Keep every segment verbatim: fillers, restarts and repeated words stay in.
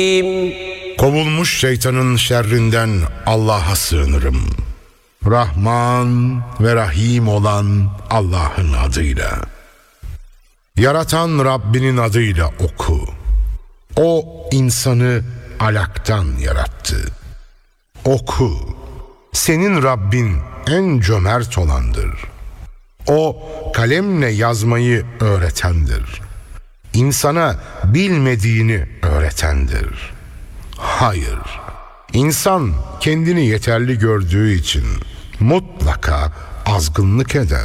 Kovulmuş şeytanın şerrinden Allah'a sığınırım. Rahman ve Rahim olan Allah'ın adıyla. Yaratan Rabbinin adıyla oku. O insanı alaktan yarattı. Oku. Senin Rabbin en cömert olandır. O kalemle yazmayı öğretendir. İnsana bilmediğini öğretendir. Hayır, insan kendini yeterli gördüğü için mutlaka azgınlık eder.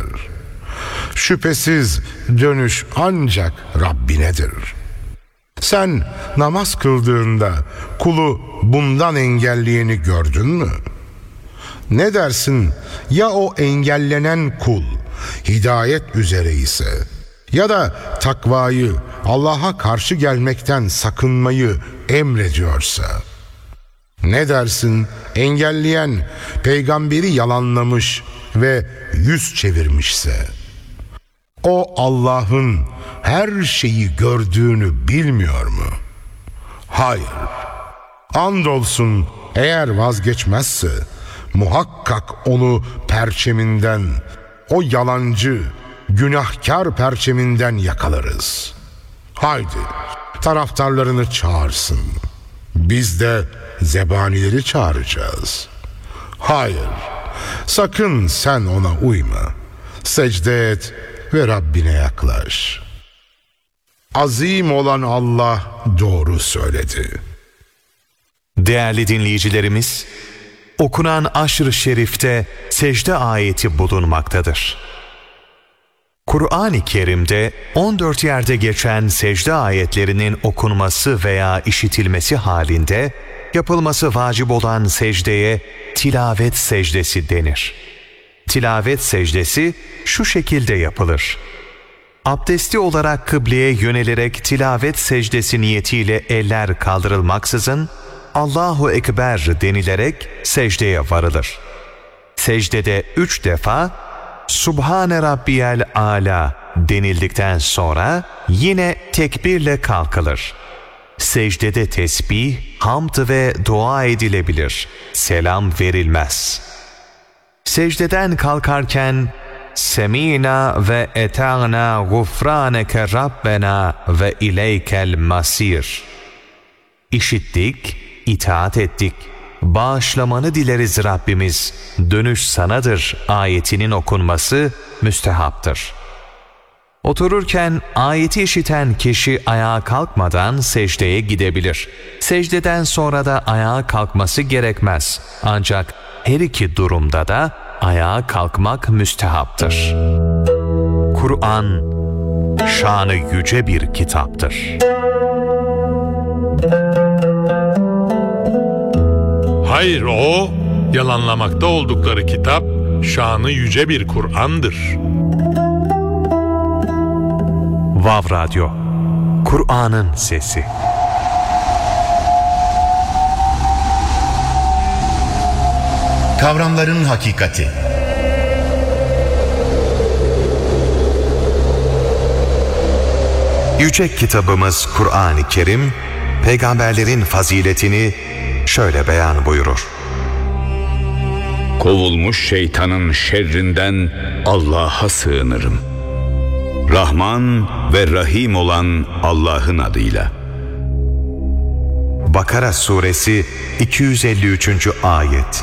Şüphesiz dönüş ancak Rabbinedir. Sen namaz kıldığında kulu bundan engelleyeni gördün mü? Ne dersin ya o engellenen kul hidayet üzere ise ya da takvayı, Allah'a karşı gelmekten sakınmayı emrediyorsa? Ne dersin engelleyen peygamberi yalanlamış ve yüz çevirmişse? O Allah'ın her şeyi gördüğünü bilmiyor mu? Hayır. Andolsun eğer vazgeçmezse muhakkak onu perçeminden, o yalancı, günahkar perçeminden yakalarız. Haydi taraftarlarını çağırsın. Biz de zebanileri çağıracağız. Hayır, sakın sen ona uyma. Secde et ve Rabbine yaklaş. Azim olan Allah doğru söyledi. Değerli dinleyicilerimiz, okunan Aşr-ı Şerif'te secde ayeti bulunmaktadır. Kur'an-ı Kerim'de on dört yerde geçen secde ayetlerinin okunması veya işitilmesi halinde yapılması vacip olan secdeye tilavet secdesi denir. Tilavet secdesi şu şekilde yapılır. Abdesti olarak kıbleye yönelerek tilavet secdesi niyetiyle eller kaldırılmaksızın Allahu Ekber denilerek secdeye varılır. Secdede üç defa Subhane Rabbiyel Ala denildikten sonra yine tekbirle kalkılır. Secdede tesbih, hamd ve dua edilebilir. Selam verilmez. Secdeden kalkarken Semina ve eta'na gufraneke Rabbena ve ileykel masir. İşittik, itaat ettik. Bağışlamanı dileriz Rabbimiz, dönüş sanadır ayetinin okunması müstehaptır. Otururken ayeti işiten kişi ayağa kalkmadan secdeye gidebilir. Secdeden sonra da ayağa kalkması gerekmez. Ancak her iki durumda da ayağa kalkmak müstehaptır. Kur'an, şanı yüce bir kitaptır. Hayır, o, yalanlamakta oldukları kitap, şanı yüce bir Kur'an'dır. Vav Radyo, Kur'an'ın sesi. Kavramların hakikati. Yüce kitabımız Kur'an-ı Kerim, peygamberlerin faziletini şöyle beyan buyurur. Kovulmuş şeytanın şerrinden Allah'a sığınırım. Rahman ve Rahim olan Allah'ın adıyla. Bakara suresi iki yüz elli üçüncü ayet.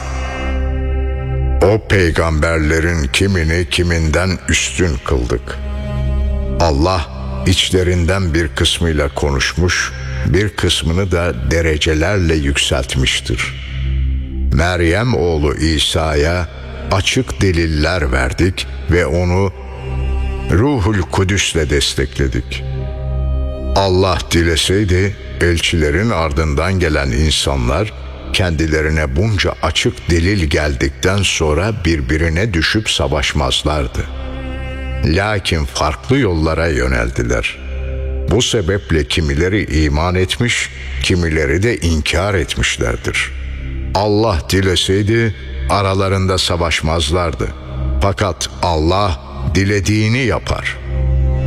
O peygamberlerin kimini kiminden üstün kıldık. Allah içlerinden bir kısmıyla konuşmuş, bir kısmını da derecelerle yükseltmiştir. Meryem oğlu İsa'ya açık deliller verdik ve onu Ruhul Kudüs'le destekledik. Allah dileseydi elçilerin ardından gelen insanlar kendilerine bunca açık delil geldikten sonra birbirine düşüp savaşmazlardı. Lakin farklı yollara yöneldiler. Bu sebeple kimileri iman etmiş, kimileri de inkar etmişlerdir. Allah dileseydi aralarında savaşmazlardı. Fakat Allah dilediğini yapar.